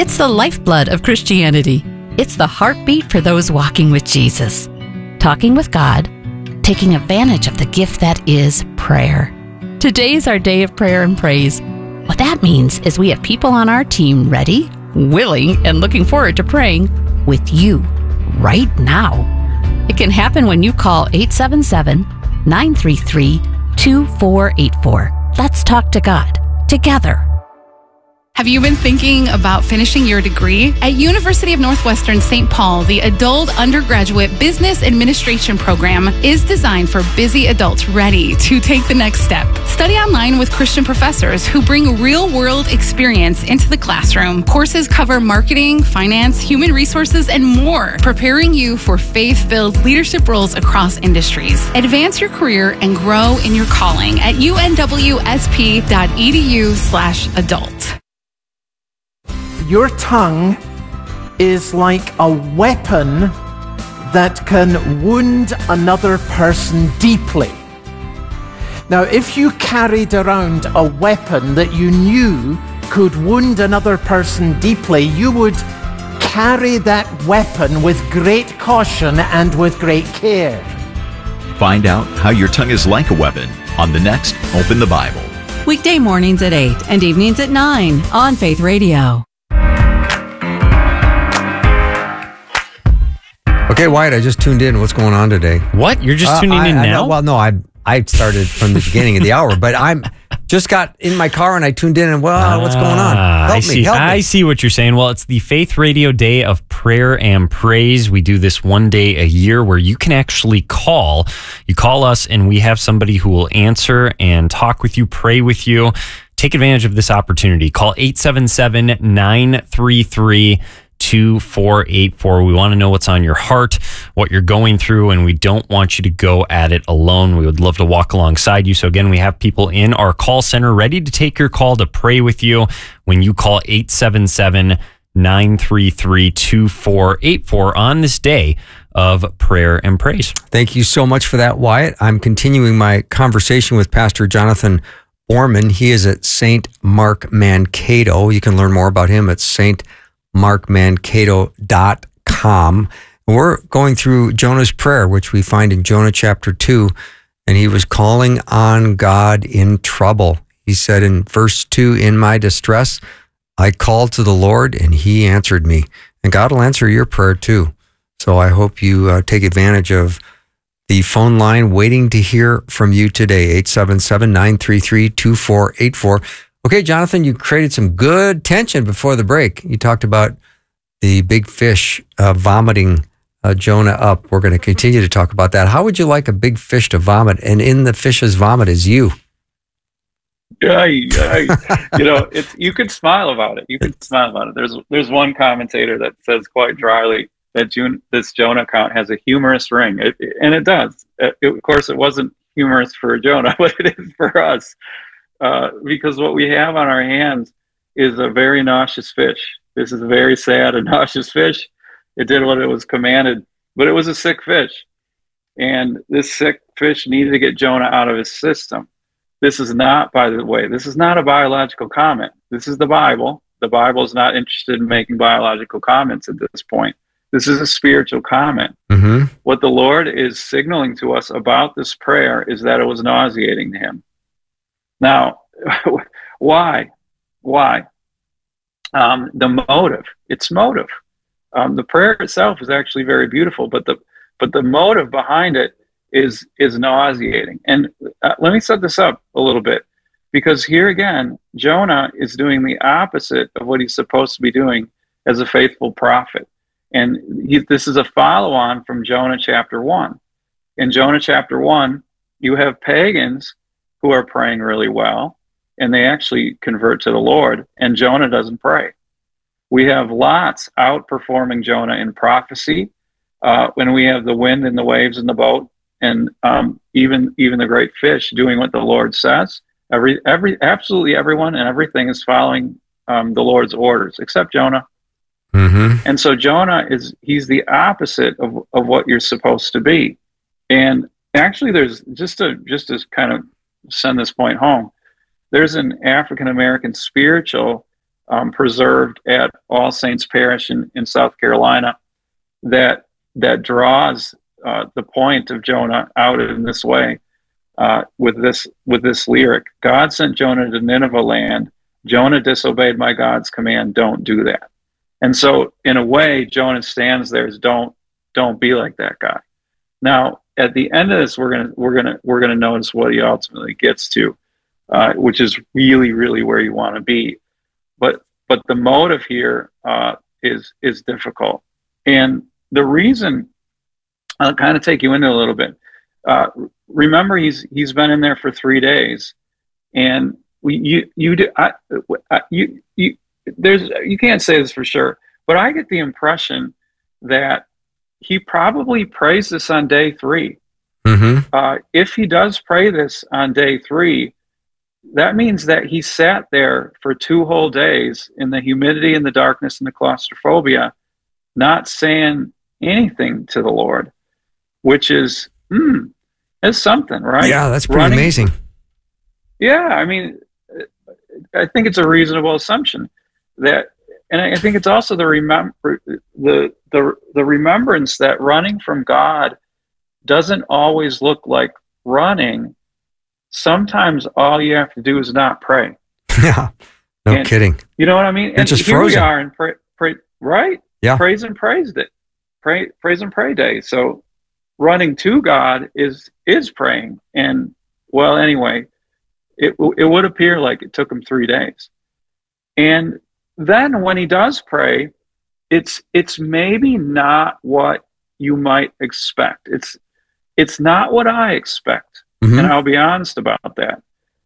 It's the lifeblood of Christianity. It's the heartbeat for those walking with Jesus. Talking with God, taking advantage of the gift that is prayer. Today is our day of prayer and praise. What that means is we have people on our team ready, willing, and looking forward to praying with you right now. It can happen when you call 877-933-2484. Let's talk to God together. Have you been thinking about finishing your degree? At University of Northwestern St. Paul, the Adult Undergraduate Business Administration program is designed for busy adults ready to take the next step. Study online with Christian professors who bring real-world experience into the classroom. Courses cover marketing, finance, human resources, and more, preparing you for faith-filled leadership roles across industries. Advance your career and grow in your calling at unwsp.edu/adult. Your tongue is like a weapon that can wound another person deeply. Now, if you carried around a weapon that you knew could wound another person deeply, you would carry that weapon with great caution and with great care. Find out how your tongue is like a weapon on the next Open the Bible. Weekday mornings at 8 and evenings at 9 on Faith Radio. Okay, Wyatt, I just tuned in. What's going on today? What? You're just tuning in now? I started from the beginning of the hour, but I'm just got in my car and I tuned in and, what's going on? Help me. I see what you're saying. Well, it's the Faith Radio Day of Prayer and Praise. We do this one day a year where you can actually call. You call us and we have somebody who will answer and talk with you, pray with you. Take advantage of this opportunity. Call 877-933-2484. We want to know what's on your heart, what you're going through, and we don't want you to go at it alone. We would love to walk alongside you. So again, we have people in our call center ready to take your call, to pray with you when you call 877-933-2484 on this day of prayer and praise. Thank you so much for that, Wyatt. I'm continuing my conversation with Pastor Jonathan Orman. He is at St. Mark Mankato. You can learn more about him at stmarkmankato.com. We're going through Jonah's prayer, which we find in Jonah chapter 2, and he was calling on God in trouble. He said in verse 2, "In my distress, I called to the Lord, and he answered me." And God will answer your prayer too. So I hope you take advantage of the phone line waiting to hear from you today, 877-933-2484. Okay, Jonathan, you created some good tension before the break. You talked about the big fish vomiting Jonah up. We're going to continue to talk about that. How would you like a big fish to vomit, and in the fish's vomit is you? You you could smile about it. You could smile about it. There's one commentator that says quite dryly that this Jonah account has a humorous ring, and it does. Of course, it wasn't humorous for Jonah, but it is for us. Because what we have on our hands is a very nauseous fish. This is a very sad and nauseous fish. It did what it was commanded, but it was a sick fish. And this sick fish needed to get Jonah out of his system. This is not, by the way, this is not a biological comment. This is the Bible. The Bible is not interested in making biological comments at this point. This is a spiritual comment. Mm-hmm. What the Lord is signaling to us about this prayer is that it was nauseating to him. Now, why? The motive. It's motive. The prayer itself is actually very beautiful, but the motive behind it is nauseating. And let me set this up a little bit, because here again, Jonah is doing the opposite of what he's supposed to be doing as a faithful prophet. And this is a follow-on from Jonah chapter 1. In Jonah chapter 1, you have pagans who are praying really well, and they actually convert to the Lord, and Jonah doesn't pray. We have lots outperforming Jonah in prophecy, when we have the wind and the waves in the boat, and even the great fish doing what the Lord says. Absolutely everyone and everything is following the Lord's orders, except Jonah. Mm-hmm. And so Jonah he's the opposite of what you're supposed to be. And actually, there's just to kind of send this point home, there's an African American spiritual preserved at All Saints Parish in South Carolina that draws the point of Jonah out in this way with this lyric. God sent Jonah to Nineveh land. Jonah disobeyed my God's command. Don't do that. And so in a way, Jonah stands there as don't be like that guy. Now, at the end of this, we're gonna notice what he ultimately gets to, which is really, really where you want to be. But the motive here is difficult, and the reason I'll kind of take you into a little bit. Remember, he's been in there for 3 days, and you can't say this for sure, but I get the impression that he probably prays this on day 3. Mm-hmm. If he does pray this on day 3, that means that he sat there for 2 whole days in the humidity and the darkness and the claustrophobia, not saying anything to the Lord, which is something, right? Yeah, that's pretty amazing. Yeah, I mean, I think it's a reasonable assumption that, and I think it's also the remembrance that running from God doesn't always look like running. Sometimes all you have to do is not pray. Yeah, no kidding. You know what I mean? You're and just here frozen. we are in pray, right? Yeah. Praise and praised it. Praise and pray day. So running to God is praying. And well, anyway, it would appear like it took him 3 days. And then when he does pray, it's maybe not what you might expect. It's not what I expect. Mm-hmm. And I'll be honest about that.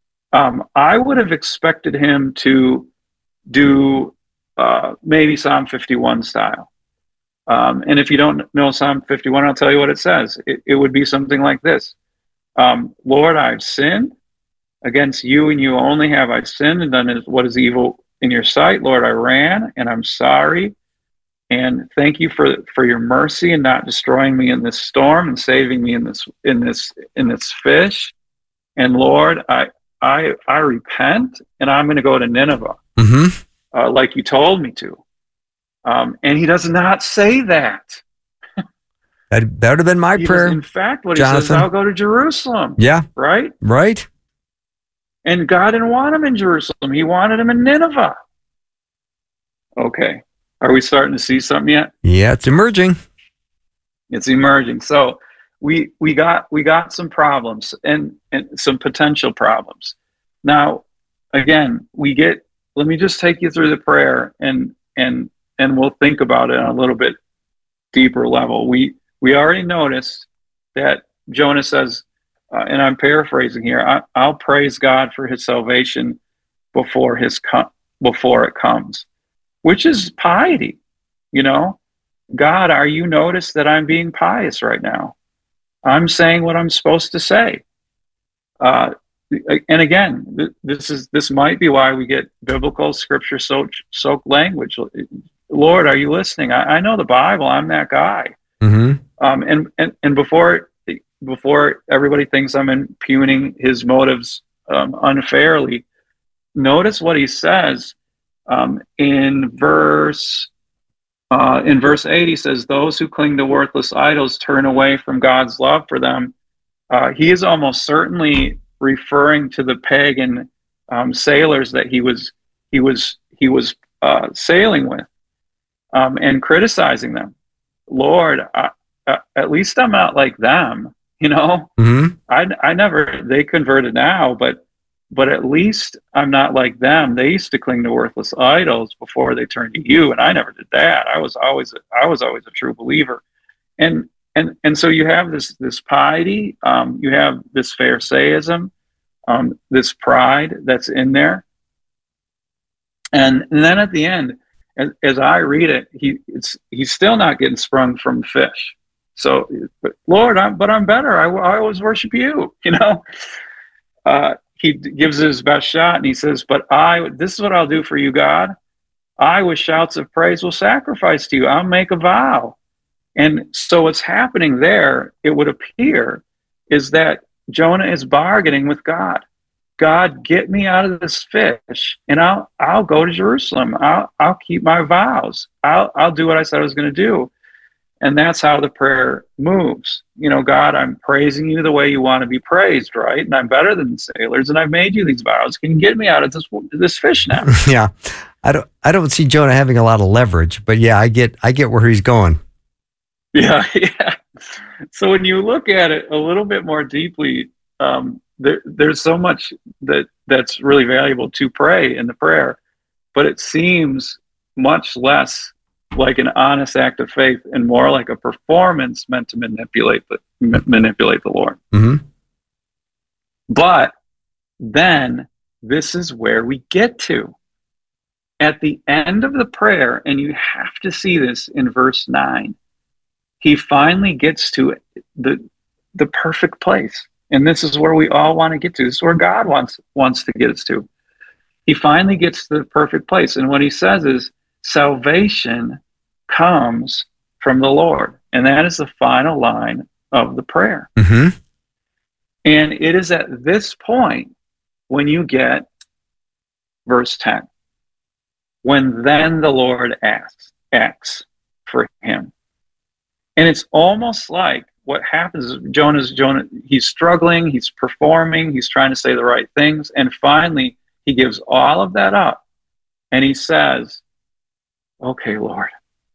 I would have expected him to do maybe Psalm 51 style. And if you don't know Psalm 51, I'll tell you what it says. It would be something like this. Lord, I've sinned against you and you only have I sinned and done what is evil in your sight. Lord, I ran and I'm sorry. And thank you for your mercy and not destroying me in this storm and saving me in this fish. And Lord, I repent and I'm going to go to Nineveh, Mm-hmm. like you told me to. And he does not say that. That would have been my prayer. In fact, what Jonathan. he says, I'll go to Jerusalem. Yeah. Right? Right. And God didn't want him in Jerusalem. He wanted him in Nineveh. Okay. Are we starting to see something yet? Yeah, it's emerging. It's emerging. So we got some problems and some potential problems. Now, again, let me just take you through the prayer and we'll think about it on a little bit deeper level. We already noticed that Jonah says, and I'm paraphrasing here, I'll praise God for his salvation before it comes, which is piety. You know, God, are you noticed that I'm being pious right now? I'm saying what I'm supposed to say. And again, this might be why we get biblical scripture soaked language. Lord, are you listening? I know the Bible. I'm that guy. Mm-hmm. And before everybody thinks I'm impugning his motives unfairly, notice what he says in verse 8. He says, "Those who cling to worthless idols turn away from God's love for them." He is almost certainly referring to the pagan sailors that he was sailing with, and criticizing them. Lord, at least I'm not like them. You know, Mm-hmm. they converted now, but at least I'm not like them. They used to cling to worthless idols before they turned to you, and I never did that. I was always a true believer. And so you have this piety, you have this Pharisaism, this pride that's in there. And then at the end, as I read it, he's still not getting sprung from the fish. So, Lord, I'm better. I always worship you. You know, he gives it his best shot, and he says, "But this is what I'll do for you, God. I, with shouts of praise, will sacrifice to you. I'll make a vow." And so, what's happening there, it would appear, is that Jonah is bargaining with God. God, get me out of this fish, and I'll go to Jerusalem. I'll keep my vows. I'll do what I said I was going to do. And that's how the prayer moves. God, I'm praising you the way you want to be praised, right? And I'm better than sailors, and I've made you these vows. Can you get me out of this fish now? Yeah, I don't see Jonah having a lot of leverage, but yeah, I get where he's going. Yeah. So when you look at it a little bit more deeply, there's so much that's really valuable to pray in the prayer, but it seems much less like an honest act of faith and more like a performance meant to manipulate the Lord. Mm-hmm. But then this is where we get to. At the end of the prayer, and you have to see this in verse 9, he finally gets to the perfect place. And this is where we all want to get to. This is where God wants to get us to. He finally gets to the perfect place. And what he says is, salvation comes from the Lord. And that is the final line of the prayer. Mm-hmm. And it is at this point when you get verse 10. When then the Lord acts for him. And it's almost like what happens is Jonah, he's struggling, he's performing, he's trying to say the right things, and finally he gives all of that up and he says, okay, Lord,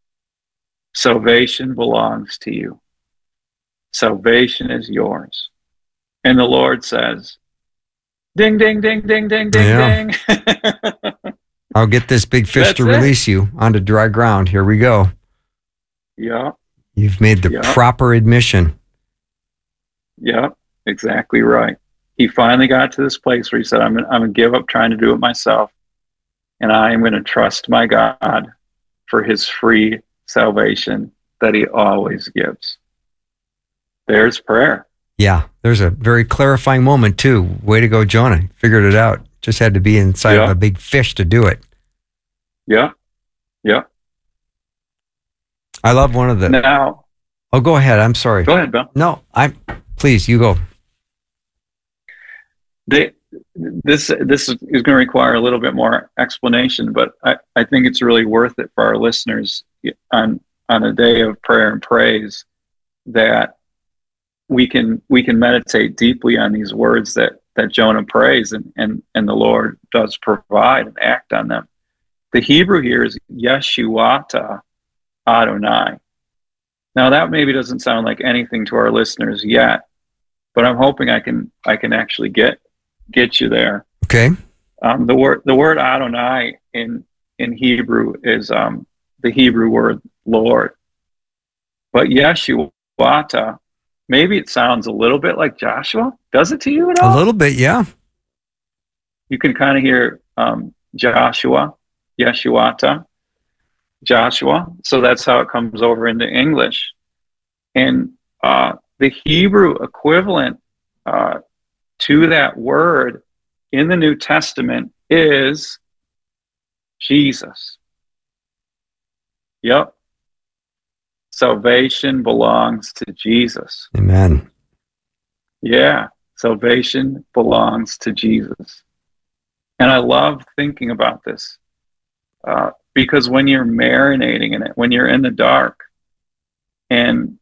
salvation belongs to you. Salvation is yours. And the Lord says, ding, ding, ding, ding, ding, ding, Yeah. ding. I'll get this big fish That's to it. release you onto dry ground. Here we go. Yeah. You've made the Yeah. proper admission. Yeah, exactly right. He finally got to this place where he said, I'm going to give up trying to do it myself, and I am going to trust my God for his free salvation that he always gives. There's prayer. Yeah, there's a very clarifying moment too. Way to go, Jonah. Figured it out. Just had to be inside of Yeah. a big fish to do it. Yeah, yeah. I love one of the... Now, Oh, go ahead. I'm sorry. go ahead, Bill. No, please, you go. This is going to require a little bit more explanation, but I think it's really worth it for our listeners on a day of prayer and praise that we can meditate deeply on these words that Jonah prays and the Lord does provide and act on them. The Hebrew here is Yeshuata Adonai. Now that maybe doesn't sound like anything to our listeners yet, but I'm hoping I can actually get you there. Okay. The word Adonai in Hebrew is the Hebrew word Lord. But Yeshuata, maybe it sounds a little bit like Joshua. Does it to you at all? A little bit, yeah. You can kind of hear Joshua, Yeshuata, Joshua. So that's how it comes over into English. And the Hebrew equivalent to that word in the New Testament is Jesus. Yep. Salvation belongs to Jesus. Amen. Yeah, salvation belongs to Jesus. And I love thinking about this because when you're marinating in it, when you're in the dark, and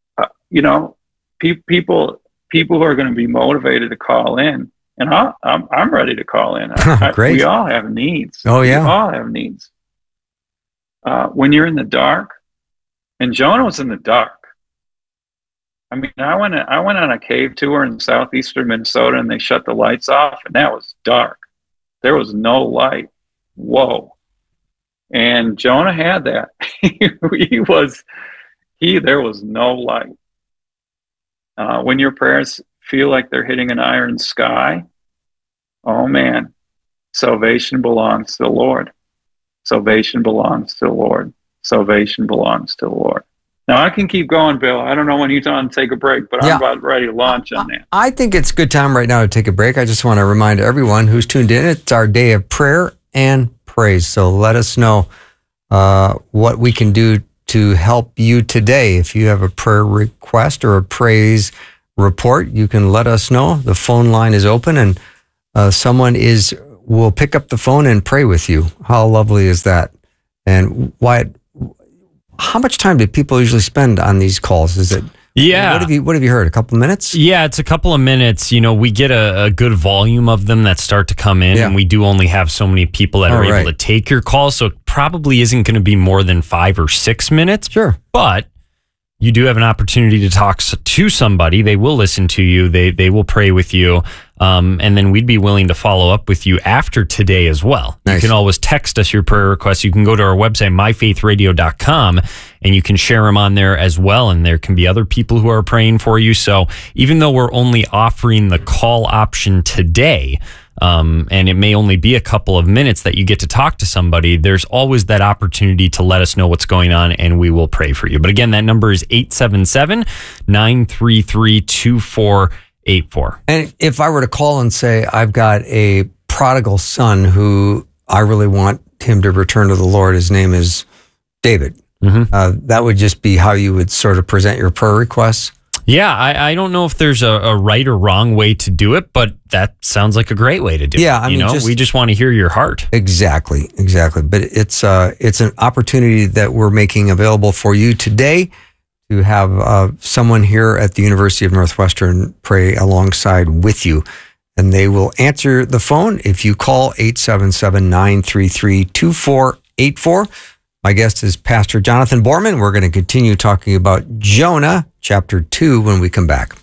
people who are going to be motivated to call in, and I'm ready to call in. Great. We all have needs. Oh, yeah. We all have needs. When you're in the dark, and Jonah was in the dark. I mean, I went on a cave tour in southeastern Minnesota, and they shut the lights off, and that was dark. There was no light. Whoa. And Jonah had that. There was no light. When your prayers feel like they're hitting an iron sky, oh man, salvation belongs to the Lord. Salvation belongs to the Lord. Salvation belongs to the Lord. Now, I can keep going, Bill. I don't know when you're done to take a break, but Yeah. I'm about ready to launch on that. I think it's a good time right now to take a break. I just want to remind everyone who's tuned in, it's our day of prayer and praise. So let us know what we can do to help you today. If you have a prayer request or a praise report, you can let us know. The phone line is open, and someone will pick up the phone and pray with you. How lovely is that? And how much time do people usually spend on these calls? Is it? Yeah. What have you heard? A couple of minutes? Yeah, it's a couple of minutes. We get a good volume of them that start to come in, and we do only have so many people that are able to take your call. So it probably isn't going to be more than 5 or 6 minutes. Sure. But you do have an opportunity to talk to somebody. They will listen to you. They will pray with you. And then we'd be willing to follow up with you after today as well. Nice. You can always text us your prayer requests. You can go to our website, myfaithradio.com, and you can share them on there as well. And there can be other people who are praying for you. So even though we're only offering the call option today, and it may only be a couple of minutes that you get to talk to somebody, there's always that opportunity to let us know what's going on, and we will pray for you. But again, that number is 877-933-2484. And if I were to call and say, I've got a prodigal son who I really want him to return to the Lord, his name is David, that would just be how you would sort of present your prayer requests? Yeah, I don't know if there's a right or wrong way to do it, but that sounds like a great way to do it. Yeah, I mean, we just want to hear your heart. Exactly. But it's an opportunity that we're making available for you today to have someone here at the University of Northwestern pray alongside with you. And they will answer the phone if you call 877-933-2484. My guest is Pastor Jonathan Borman. We're going to continue talking about Jonah, chapter 2, when we come back.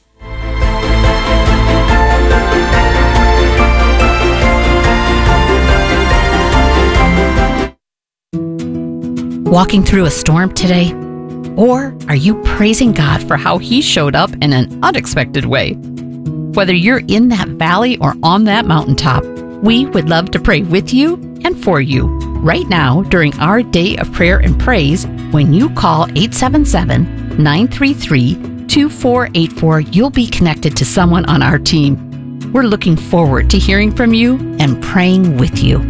Walking through a storm today? Or are you praising God for how He showed up in an unexpected way? Whether you're in that valley or on that mountaintop, we would love to pray with you and for you right now during our day of prayer and praise. When you call 877-933-2484, you'll be connected to someone on our team. We're looking forward to hearing from you and praying with you.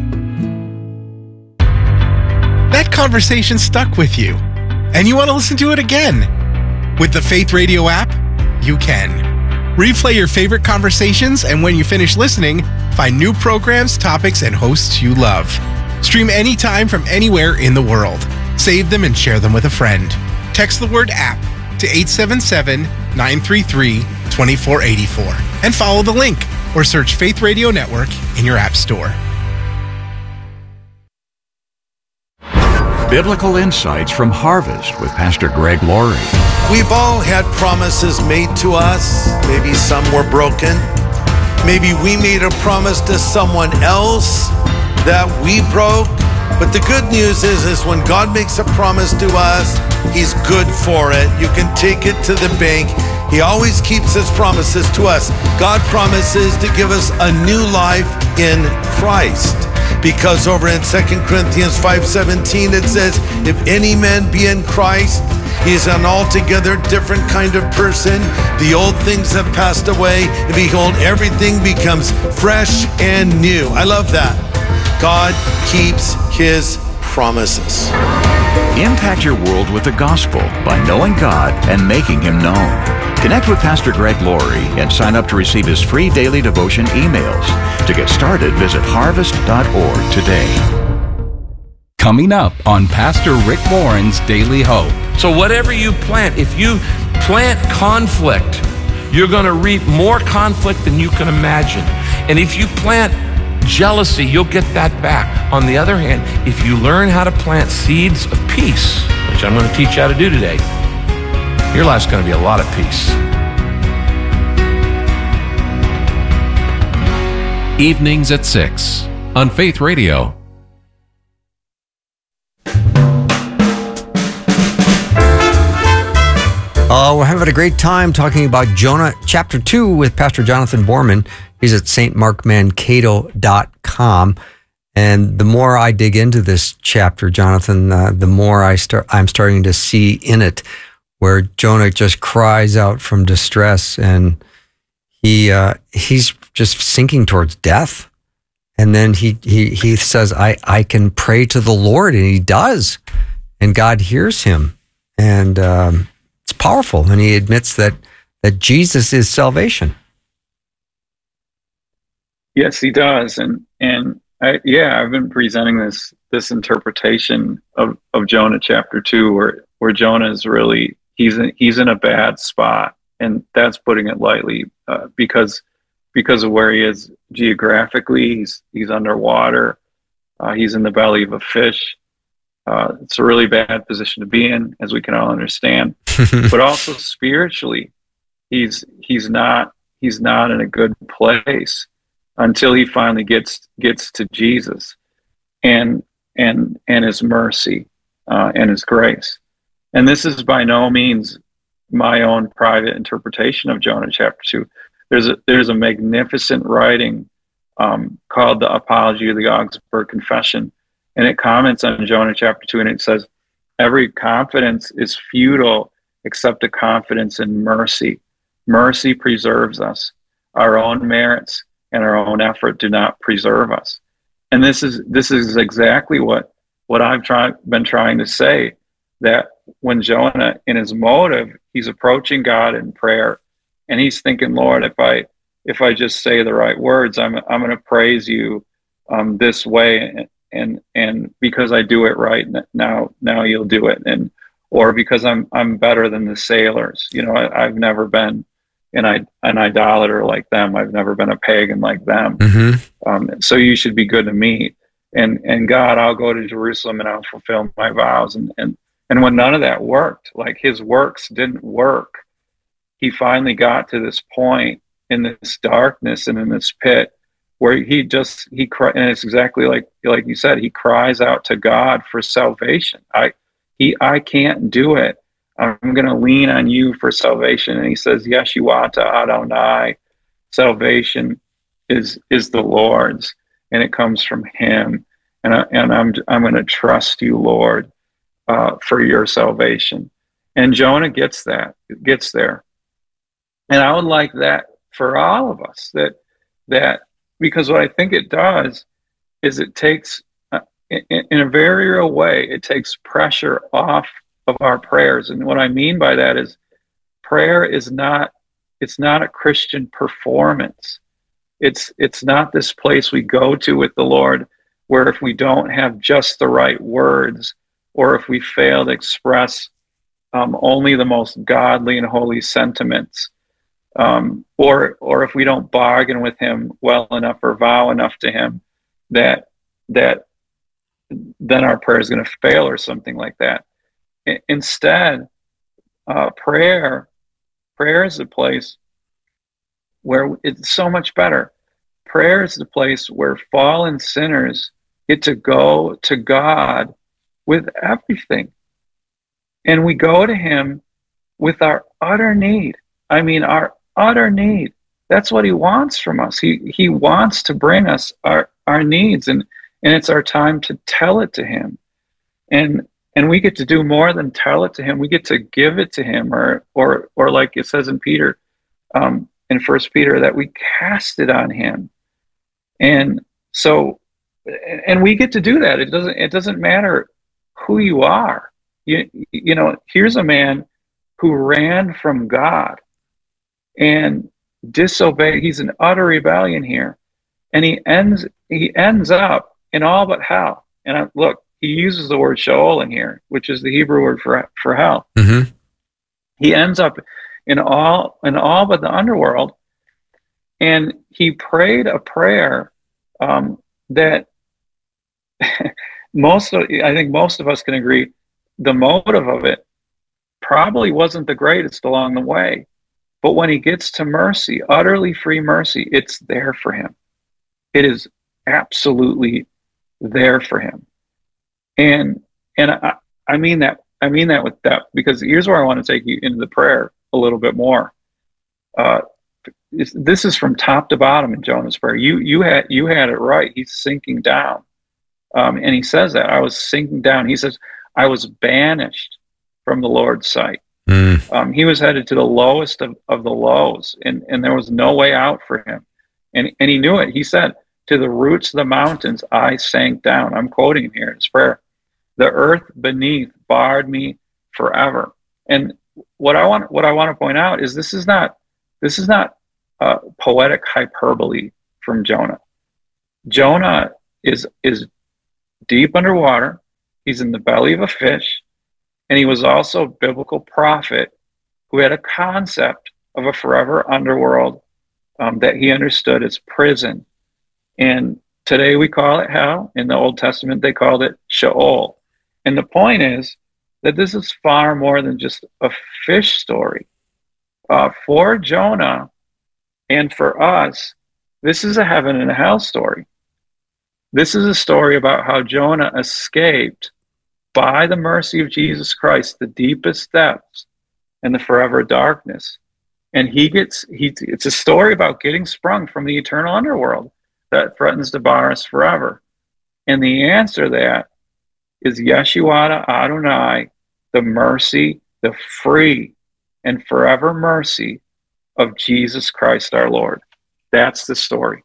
That conversation stuck with you, and you want to listen to it again. With the Faith Radio app, you can. Replay your favorite conversations, and when you finish listening, find new programs, topics, and hosts you love. Stream anytime from anywhere in the world. Save them and share them with a friend. Text the word app to 877-933-2484 and follow the link or search Faith Radio Network in your app store. Biblical Insights from Harvest with Pastor Greg Laurie. We've all had promises made to us. Maybe some were broken. Maybe we made a promise to someone else that we broke. But the good news is when God makes a promise to us, He's good for it. You can take it to the bank. He always keeps His promises to us. God promises to give us a new life in Christ. Because over in 2 Corinthians 5:17, it says, if any man be in Christ, he is an altogether different kind of person. The old things have passed away, and behold, everything becomes fresh and new. I love that. God keeps His promises. Impact your world with the gospel by knowing God and making Him known. Connect with Pastor Greg Laurie and sign up to receive his free daily devotion emails. To get started, visit harvest.org today. Coming up on Pastor Rick Warren's Daily Hope. So whatever you plant, if you plant conflict, you're going to reap more conflict than you can imagine. And if you plant jealousy, you'll get that back. On the other hand, if you learn how to plant seeds of peace, which I'm going to teach you how to do today, your life's going to be a lot of peace. Evenings at 6 on Faith Radio. We're having a great time talking about Jonah chapter 2 with Pastor Jonathan Borman. He's at stmarkmankato.com. And the more I dig into this chapter, Jonathan, the more I'm starting to see in it where Jonah just cries out from distress, and he's just sinking towards death. And then he says, I can pray to the Lord, and he does. And God hears him. And it's powerful. And he admits that Jesus is salvation. Yes, he does. I've been presenting this interpretation of Jonah chapter 2, where Jonah is really, he's in a bad spot, and that's putting it lightly, because of where he is geographically. He's underwater. He's in the belly of a fish. It's a really bad position to be in, as we can all understand. But also spiritually, he's not in a good place until he finally gets to Jesus and his mercy and his grace. And this is by no means my own private interpretation of Jonah chapter 2. There's a magnificent writing called the Apology of the Augsburg Confession, and it comments on Jonah chapter 2, and it says, every confidence is futile except a confidence in mercy. Mercy preserves us. Our own merits and our own effort do not preserve us. And this is exactly what I've been trying to say, that when Jonah, in his motive, he's approaching God in prayer, and he's thinking, Lord, if I just say the right words, I'm going to praise you this way, and because I do it right now you'll do it, or because I'm better than the sailors. I've never been an idolater like them. I've never been a pagan like them. So you should be good to me. And God, I'll go to Jerusalem and I'll fulfill my vows. And when none of that worked, like his works didn't work, he finally got to this point in this darkness and in this pit where he cried, and it's exactly like you said, he cries out to God for salvation. I can't do it. I'm going to lean on you for salvation. And he says, Yeshuata Adonai, salvation is the Lord's, and it comes from him. And I'm going to trust you, Lord, for your salvation. And Jonah gets there. And I would like that for all of us, that because what I think it does is it takes, in a very real way, it takes pressure off of our prayers. And what I mean by that is prayer is not a Christian performance. It's not this place we go to with the Lord where if we don't have just the right words, or if we fail to express only the most godly and holy sentiments, or if we don't bargain with him well enough or vow enough to him, that then our prayer is going to fail or something like that. Instead, prayer is the place where it's so much better. Prayer is the place where fallen sinners get to go to God with everything. And we go to him with our utter need. I mean, our utter need. That's what he wants from us. He wants to bring us our needs, and it's our time to tell it to him. And we get to do more than tell it to him. We get to give it to him, or like it says in Peter, in 1 Peter, that we cast it on him. And so, and we get to do that. It doesn't matter who you are. You know, here's a man who ran from God and disobeyed. He's in utter rebellion here, and he ends up in all but hell. And look, he uses the word Sheol in here, which is the Hebrew word for hell. Mm-hmm. He ends up in all but the underworld, and he prayed a prayer that I think most of us can agree the motive of it probably wasn't the greatest along the way. But when he gets to mercy, utterly free mercy, it's there for him. It is absolutely there for him. And I mean that with depth, because here's where I want to take you into the prayer a little bit more. This is from top to bottom in Jonah's prayer. You had it right. He's sinking down, and he says that I was sinking down. He says I was banished from the Lord's sight. He was headed to the lowest of the lows, and there was no way out for him, and he knew it. He said, "To the roots of the mountains I sank down." I'm quoting him here in his prayer. "The earth beneath barred me forever." And what I want to point out is this is not poetic hyperbole from Jonah. Jonah is deep underwater. He's in the belly of a fish, and he was also a biblical prophet who had a concept of a forever underworld that he understood as prison. And today we call it hell. In the Old Testament, they called it Sheol. And the point is that this is far more than just a fish story. For Jonah and for us, this is a heaven and a hell story. This is a story about how Jonah escaped by the mercy of Jesus Christ the deepest depths and the forever darkness. And it's a story about getting sprung from the eternal underworld that threatens to bar us forever. And the answer to that is Yeshua Adonai, the mercy, the free and forever mercy of Jesus Christ our Lord. That's the story.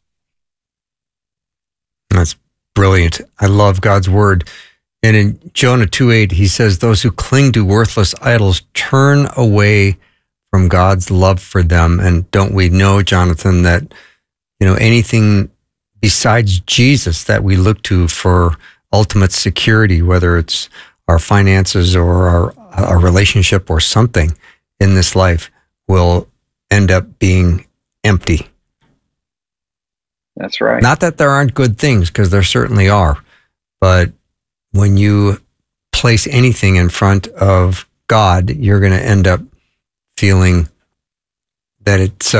That's brilliant. I love God's word. And in Jonah 2:8, he says, those who cling to worthless idols turn away from God's love for them. And don't we know, Jonathan, that, anything besides Jesus that we look to for ultimate security, whether it's our finances or our relationship or something in this life, will end up being empty. That's right. Not that there aren't good things, because there certainly are. But when you place anything in front of God, you're going to end up feeling that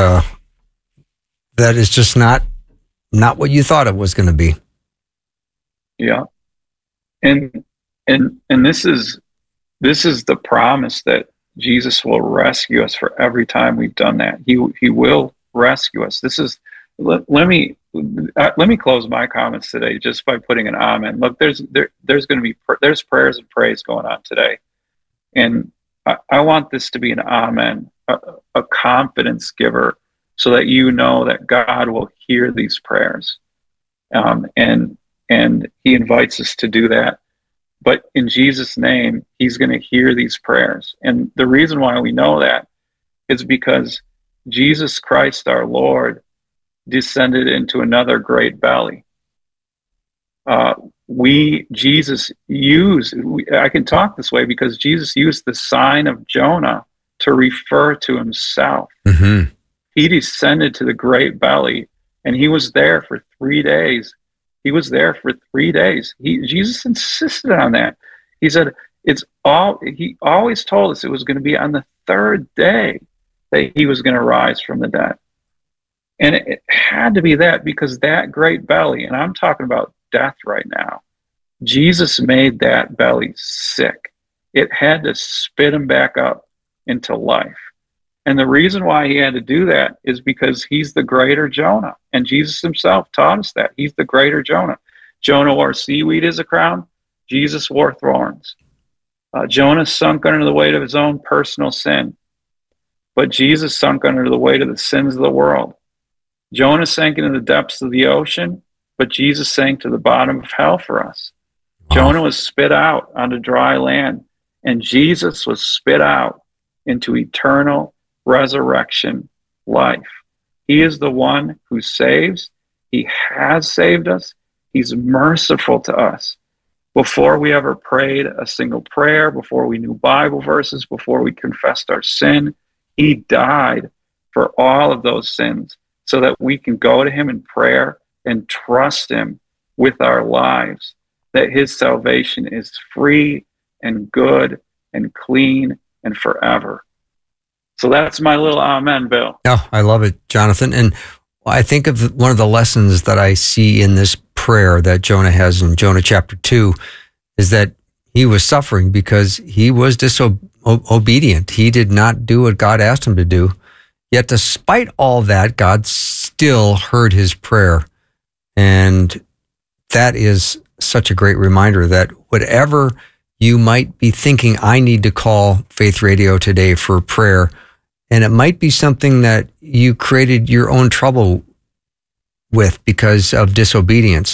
that is just not what you thought it was going to be. Yeah. And this is the promise that Jesus will rescue us for every time we've done that. He will rescue us. Let me close my comments today just by putting an amen. Look, there's prayers and praise going on today, and I want this to be an amen, a confidence giver, so that you know that God will hear these prayers, and He invites us to do that. But in Jesus' name, He's going to hear these prayers, and the reason why we know that is because Jesus Christ, our Lord, descended into another great belly. I can talk this way because Jesus used the sign of Jonah to refer to Himself. Mm-hmm. He descended to the great belly, and He was there for 3 days. Jesus insisted on that. He said, He always told us it was going to be on the third day that He was going to rise from the dead. And it had to be that, because that great belly, and I'm talking about death right now, Jesus made that belly sick. It had to spit Him back up into life. And the reason why He had to do that is because He's the greater Jonah. And Jesus Himself taught us that. He's the greater Jonah. Jonah wore seaweed as a crown. Jesus wore thorns. Jonah sunk under the weight of his own personal sin. But Jesus sunk under the weight of the sins of the world. Jonah sank into the depths of the ocean, but Jesus sank to the bottom of hell for us. Wow. Jonah was spit out onto dry land, and Jesus was spit out into eternal resurrection life. He is the one who saves. He has saved us. He's merciful to us. Before we ever prayed a single prayer, before we knew Bible verses, before we confessed our sin, He died for all of those sins, so that we can go to Him in prayer and trust Him with our lives, that His salvation is free and good and clean and forever. So that's my little amen, Bill. Oh, I love it, Jonathan. And I think of one of the lessons that I see in this prayer that Jonah has in Jonah chapter 2 is that he was suffering because he was disobedient. He did not do what God asked him to do. Yet despite all that, God still heard his prayer. And that is such a great reminder that whatever you might be thinking, I need to call Faith Radio today for prayer, and it might be something that you created your own trouble with because of disobedience,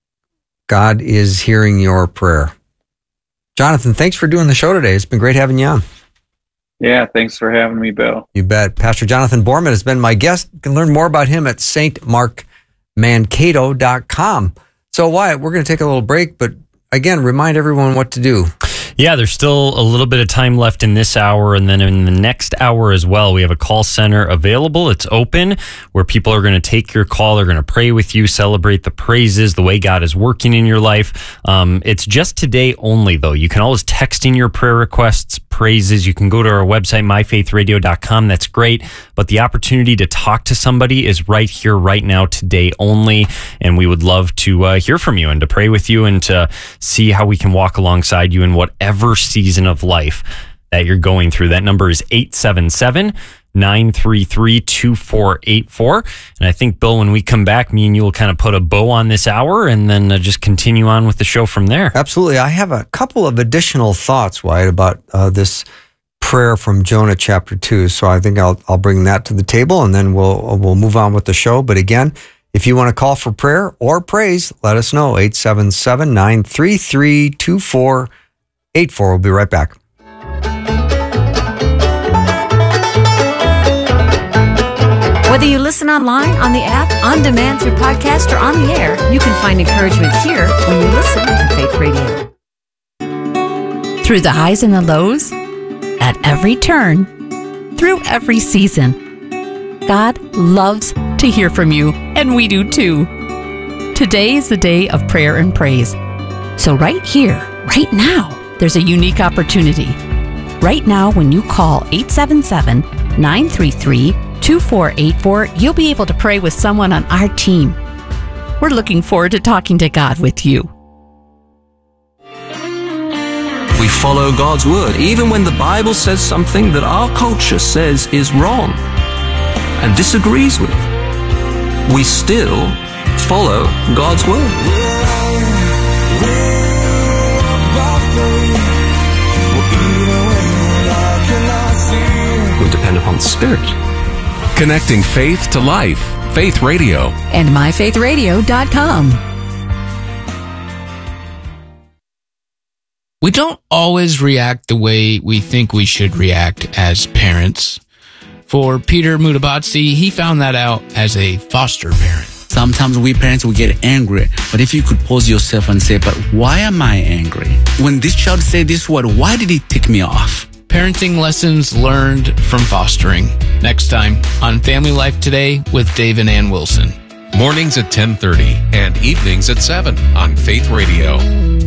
God is hearing your prayer. Jonathan, thanks for doing the show today. It's been great having you on. Yeah, thanks for having me, Bill. You bet. Pastor Jonathan Borman has been my guest. You can learn more about him at stmark.com. mankato.com. So Wyatt, we're going to take a little break, but again, remind everyone what to do. Yeah, there's still a little bit of time left in this hour, and then in the next hour as well, we have a call center available. It's open, where people are going to take your call. They're going to pray with you, celebrate the praises, the way God is working in your life. It's just today only, though. You can always text in your prayer requests, praises. You can go to our website, myfaithradio.com. That's great. But the opportunity to talk to somebody is right here, right now, today only. And we would love to hear from you and to pray with you and to see how we can walk alongside you in whatever season of life that you're going through. That number is 877-933-2484. And I think, Bill, when we come back, me and you will kind of put a bow on this hour and then just continue on with the show from there. Absolutely. I have a couple of additional thoughts, Wyatt, about this prayer from Jonah chapter 2. So I think I'll bring that to the table, and then we'll move on with the show. But again, if you want to call for prayer or praise, let us know. 877-933-2484. We'll be right back. Whether you listen online, on the app, on demand through podcast, or on the air, you can find encouragement here when you listen to Faith Radio. Through the highs and the lows, at every turn, through every season, God loves to hear from you, and we do too. Today is the day of prayer and praise. So right here, right now, there's a unique opportunity. Right now, when you call 877-933-2484, you'll be able to pray with someone on our team. We're looking forward to talking to God with you. We follow God's word, even when the Bible says something that our culture says is wrong and disagrees with. We still follow God's word. We depend upon the Spirit. Connecting faith to life. Faith Radio. And myfaithradio.com. We don't always react the way we think we should react as parents. For Peter Mutabatsi, he found that out as a foster parent. Sometimes we parents will get angry, but if you could pause yourself and say, but why am I angry? When this child said this word, why did it tick me off? Parenting lessons learned from fostering. Next time on Family Life Today with Dave and Ann Wilson. Mornings at 10:30 and evenings at 7 on Faith Radio.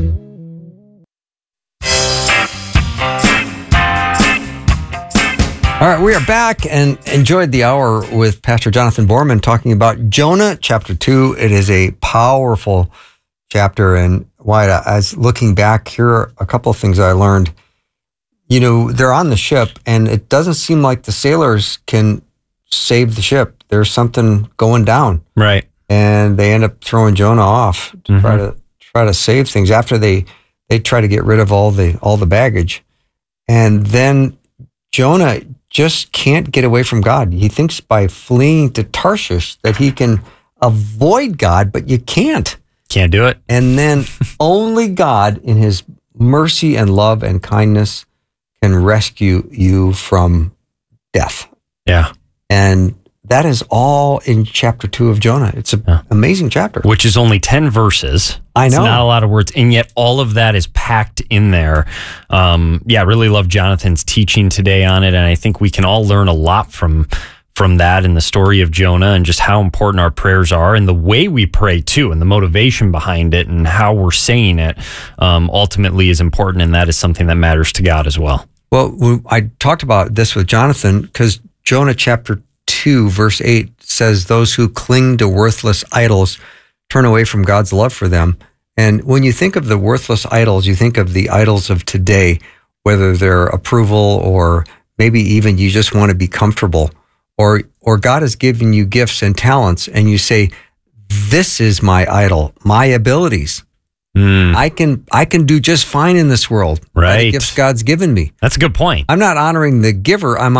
All right, we are back and enjoyed the hour with Pastor Jonathan Borman talking about Jonah chapter 2. It is a powerful chapter, and Wyatt, as looking back, here are a couple of things I learned. You know, they're on the ship, and it doesn't seem like the sailors can save the ship. There's something going down, right? And they end up throwing Jonah off to try to save things after they try to get rid of all the baggage, and then Jonah just can't get away from God. He thinks by fleeing to Tarshish that he can avoid God, but you can't. Can't do it. And then only God, in his mercy and love and kindness, can rescue you from death. Yeah. And that is all in chapter 2 of Jonah. It's an amazing chapter. Which is only 10 verses. I know. It's not a lot of words, and yet all of that is packed in there. I really love Jonathan's teaching today on it, and I think we can all learn a lot from that and the story of Jonah and just how important our prayers are and the way we pray too, and the motivation behind it and how we're saying it ultimately is important, and that is something that matters to God as well. Well, I talked about this with Jonathan because Jonah chapter 2 verse 8 says, those who cling to worthless idols turn away from God's love for them. And when you think of the worthless idols, you think of the idols of today, whether they're approval or maybe even you just want to be comfortable, or God has given you gifts and talents and you say, this is my idol, my abilities. I can do just fine in this world. Right. The gifts God's given me. That's a good point. I'm not honoring the giver. I'm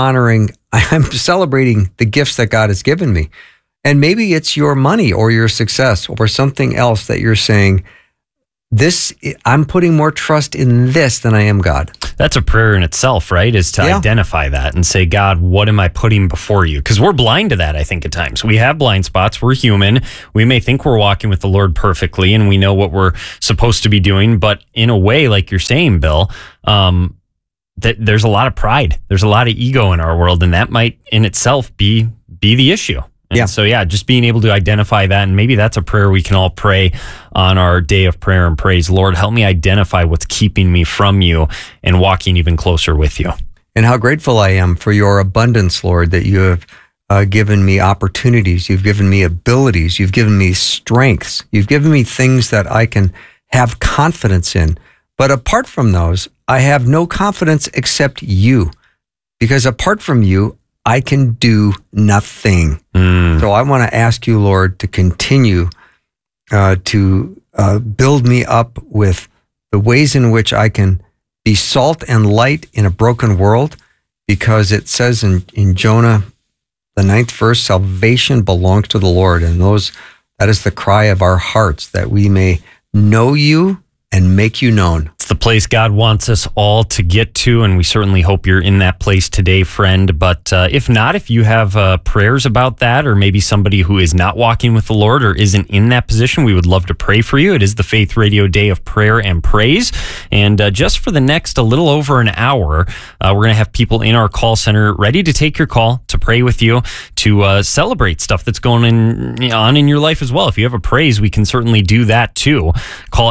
celebrating the gifts that God has given me. And maybe it's your money or your success or something else that you're saying, I'm putting more trust in this than I am God. That's a prayer in itself, right? Is to identify that and say, God, what am I putting before you? Because we're blind to that, I think, at times. We have blind spots. We're human. We may think we're walking with the Lord perfectly and we know what we're supposed to be doing. But in a way, like you're saying, Bill, that there's a lot of pride. There's a lot of ego in our world, and that might in itself be the issue. And so, just being able to identify that, and maybe that's a prayer we can all pray on our day of prayer and praise. Lord, help me identify what's keeping me from you and walking even closer with you. And how grateful I am for your abundance, Lord, that you have given me opportunities. You've given me abilities. You've given me strengths. You've given me things that I can have confidence in. But apart from those, I have no confidence except you, because apart from you, I can do nothing. So I want to ask you, Lord, to continue to build me up with the ways in which I can be salt and light in a broken world, because it says in Jonah, the 9th verse, salvation belongs to the Lord. And that is the cry of our hearts, that we may know you and make you known. It's the place God wants us all to get to, and we certainly hope you're in that place today, friend. But if not, if you have prayers about that, or maybe somebody who is not walking with the Lord or isn't in that position, we would love to pray for you. It is the Faith Radio Day of Prayer and Praise. And just for the next a little over an hour, we're going to have people in our call center ready to take your call, to pray with you, to celebrate stuff that's going on in your life as well. If you have a praise, we can certainly do that too. Call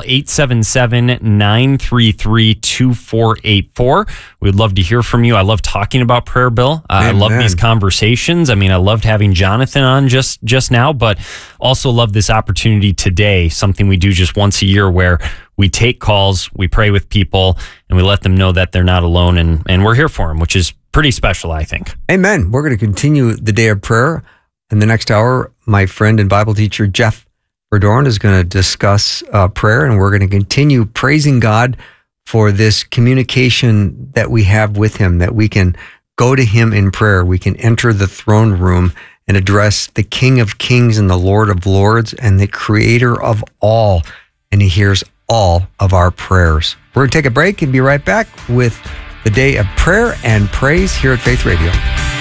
877-933-2484. We'd love to hear from you. I love talking about prayer, Bill. I love these conversations. I mean, I loved having Jonathan on just now, but also love this opportunity today, something we do just once a year, where we take calls, we pray with people, and we let them know that they're not alone, and we're here for them, which is pretty special, I think. Amen. We're going to continue the day of prayer. In the next hour, my friend and Bible teacher, Jeff Verdorn, is going to discuss prayer, and we're going to continue praising God for this communication that we have with him, that we can go to him in prayer. We can enter the throne room and address the King of Kings and the Lord of Lords and the Creator of all, and he hears all of our prayers. We're going to take a break and be right back with the day of prayer and praise here at Faith Radio.